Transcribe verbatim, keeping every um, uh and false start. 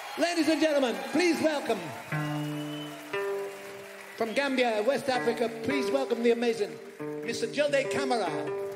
Ladies and gentlemen, please welcome, from Gambia, West Africa, please welcome the amazing Mister Jode Camara.